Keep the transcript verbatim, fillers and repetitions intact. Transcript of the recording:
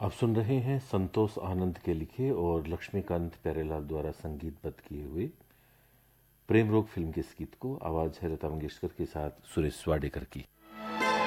आप सुन रहे हैं संतोष आनंद के लिखे और लक्ष्मीकांत प्यारेलाल द्वारा संगीतबद्ध किए हुए प्रेम रोग फिल्म के इस गीत को। आवाज है लता मंगेशकर के साथ सुरेश वाडेकर की।